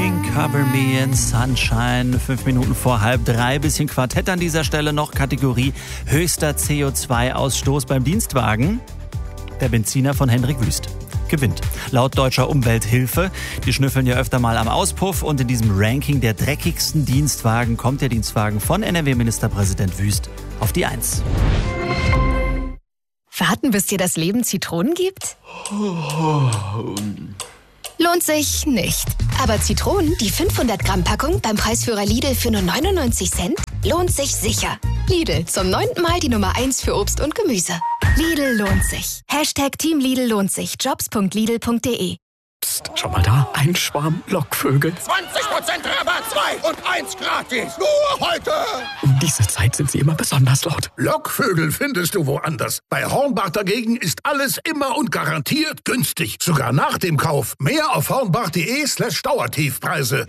Pink, Cover Me in Sunshine. 5 Minuten vor 2:30. Bisschen Quartett an dieser Stelle noch. Kategorie höchster CO2-Ausstoß beim Dienstwagen. Der Benziner von Hendrik Wüst gewinnt. Laut Deutscher Umwelthilfe. Die schnüffeln ja öfter mal am Auspuff. Und in diesem Ranking der dreckigsten Dienstwagen kommt der Dienstwagen von NRW-Ministerpräsident Wüst auf die 1. Warten, bis dir das Leben Zitronen gibt? Lohnt sich nicht. Aber Zitronen, die 500-Gramm-Packung beim Preisführer Lidl für nur 99 Cent, lohnt sich sicher. Lidl, zum 9. Mal die Nummer 1 für Obst und Gemüse. Lidl lohnt sich. #Team Lidl lohnt sich. Jobs.lidl.de. Psst, schau mal da. Ein Schwarm Lockvögel. 20% Rabatt, 2 und 1 gratis. Nur heute. Um diese Zeit sind sie immer besonders laut. Lockvögel findest du woanders. Bei Hornbach dagegen ist alles immer und garantiert günstig. Sogar nach dem Kauf. Mehr auf hornbach.de/Dauertiefpreise.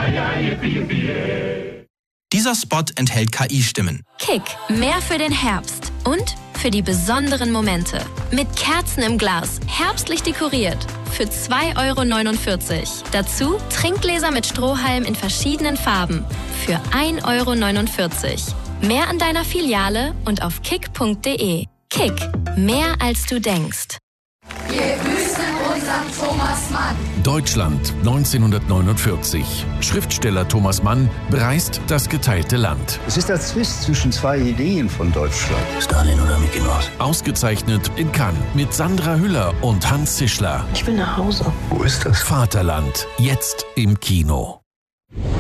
Dieser Spot enthält KI-Stimmen. Kick, mehr für den Herbst und für die besonderen Momente. Mit Kerzen im Glas, herbstlich dekoriert. Für 2,49 €. Dazu Trinkgläser mit Strohhalm in verschiedenen Farben. Für 1,49 €. Mehr an deiner Filiale und auf kick.de. Kick, mehr als du denkst. Wir grüßen unseren Thomas Mann. Deutschland 1949. Schriftsteller Thomas Mann bereist das geteilte Land. Es ist der Zwist zwischen zwei Ideen von Deutschland. Stalin oder Mickey Mouse? Ausgezeichnet in Cannes mit Sandra Hüller und Hans Zischler. Ich will nach Hause. Wo ist das? Vaterland, jetzt im Kino.